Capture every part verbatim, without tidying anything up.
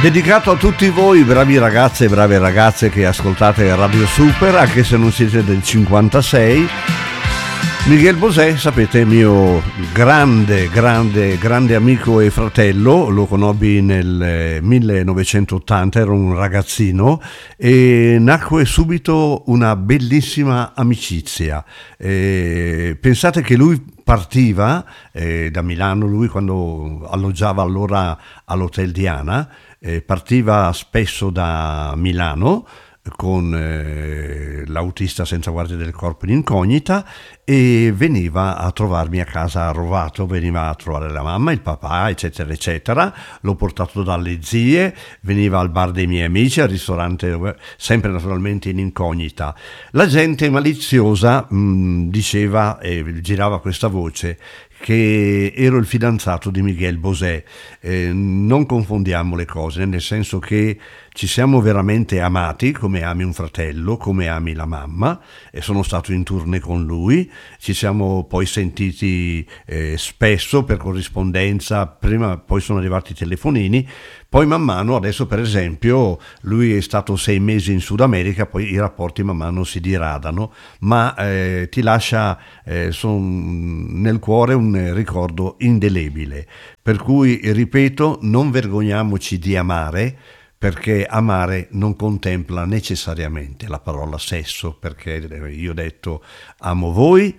Dedicato a tutti voi bravi ragazzi e brave ragazze che ascoltate Radio Super, anche se non siete del cinquantasei. Miguel Bosé, sapete, mio grande, grande, grande amico e fratello, lo conobbi nel millenovecentottanta, ero un ragazzino e nacque subito una bellissima amicizia. E pensate che lui partiva eh, da Milano, lui quando alloggiava allora all'Hotel Diana, eh, partiva spesso da Milano con eh, l'autista senza guardia del corpo in incognita e veniva a trovarmi a casa a Rovato, veniva a trovare la mamma, il papà, eccetera eccetera. L'ho portato dalle zie, veniva al bar dei miei amici, al ristorante, sempre naturalmente in incognita. La gente maliziosa mh, diceva e girava questa voce che ero il fidanzato di Miguel Bosé. Eh, non confondiamo le cose, nel senso che ci siamo veramente amati come ami un fratello, come ami la mamma, e sono stato in tournée con lui, ci siamo poi sentiti eh, spesso per corrispondenza, prima poi sono arrivati i telefonini, poi man mano, adesso per esempio, lui è stato sei mesi in Sud America, poi i rapporti man mano si diradano, ma eh, ti lascia eh, son, nel cuore un ricordo indelebile. Per cui, ripeto, non vergogniamoci di amare, perché amare non contempla necessariamente la parola sesso, perché io ho detto amo voi,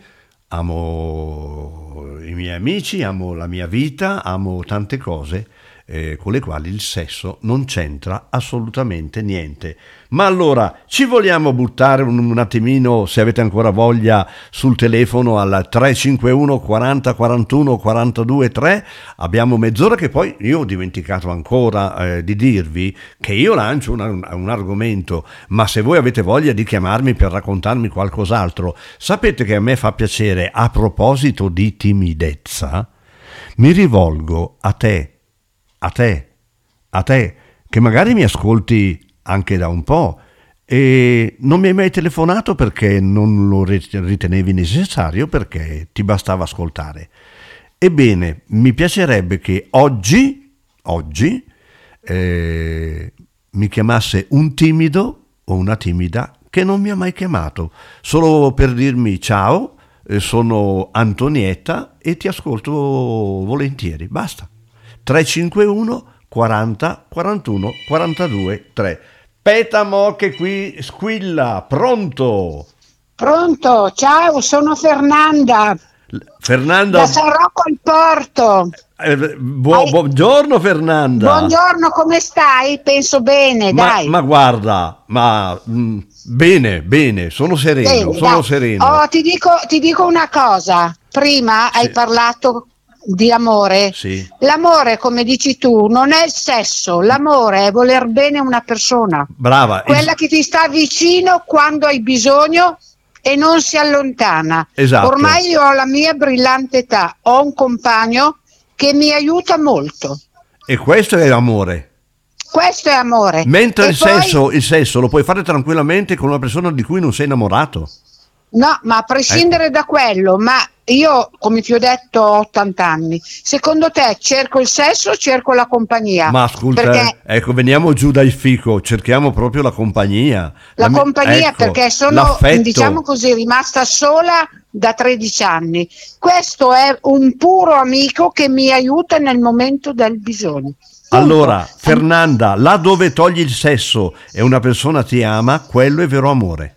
amo i miei amici, amo la mia vita, amo tante cose eh, con le quali il sesso non c'entra assolutamente niente. Ma allora ci vogliamo buttare un, un attimino, se avete ancora voglia, sul telefono al tre cinque uno quaranta quarantuno quarantadue tre. Abbiamo mezz'ora, che poi io ho dimenticato ancora eh, di dirvi che io lancio una, un, un argomento, ma se voi avete voglia di chiamarmi per raccontarmi qualcos'altro, sapete che a me fa piacere. A proposito di timidezza, mi rivolgo a te, a te, a te, che magari mi ascolti anche da un po' e non mi hai mai telefonato perché non lo ritenevi necessario, perché ti bastava ascoltare. Ebbene, mi piacerebbe che oggi, oggi eh, mi chiamasse un timido o una timida che non mi ha mai chiamato, solo per dirmi ciao, eh, sono Antonietta e ti ascolto volentieri, basta. tre cinque uno quaranta quarantuno quarantadue tre. Petamo che qui squilla, pronto? Pronto, ciao, sono Fernanda. Fernanda. Da San Rocco al Porto. Eh, bu- Hai... Buongiorno Fernanda. Buongiorno, come stai? Penso bene, ma, dai. Ma guarda, ma mh, bene, bene, sono sereno, bene, sono dai. sereno. Oh, ti dico, ti dico una cosa. Prima sì. hai parlato di amore. Sì. L'amore, come dici tu, non è il sesso, l'amore è voler bene una persona. Brava. Quella es- che ti sta vicino quando hai bisogno e non si allontana. Esatto. Ormai io ho la mia brillante età, ho un compagno che mi aiuta molto. E questo è amore. Questo è amore. Mentre e il poi... sesso, il sesso lo puoi fare tranquillamente con una persona di cui non sei innamorato. No, ma a prescindere ecco. da quello, ma io, come ti ho detto, ho ottanta anni. Secondo te cerco il sesso o cerco la compagnia? Ma ascolta, perché... ecco, veniamo giù dal fico, cerchiamo proprio la compagnia. La, la compagnia, ecco, perché sono, l'affetto. diciamo così, rimasta sola da tredici anni. Questo è un puro amico che mi aiuta nel momento del bisogno. Punto. Allora, Fernanda, là dove togli il sesso e una persona ti ama, quello è vero amore.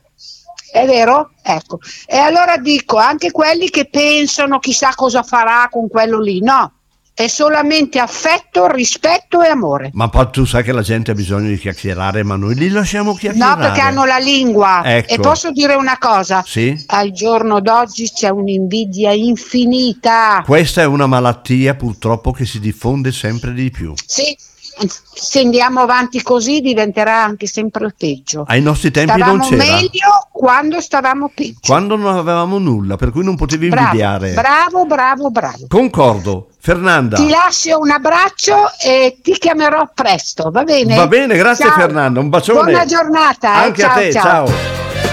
È vero? Ecco. E allora dico, anche quelli che pensano chissà cosa farà con quello lì, no, è solamente affetto, rispetto e amore. Ma poi tu sai che la gente ha bisogno di chiacchierare, ma noi li lasciamo chiacchierare. No, perché hanno la lingua. Ecco. E posso dire una cosa? Sì? Al giorno d'oggi c'è un'invidia infinita. Questa è una malattia purtroppo che si diffonde sempre di più. Sì. Se andiamo avanti così diventerà anche sempre peggio. Ai nostri tempi stavamo non c'era. meglio quando stavamo peggio. Quando non avevamo nulla, per cui non potevi bravo, invidiare. Bravo, bravo, bravo. Concordo. Fernanda. Ti lascio un abbraccio e ti chiamerò presto, va bene? Va bene, grazie ciao. Fernanda, un bacione. Buona giornata. Anche eh. ciao, a te, ciao. ciao.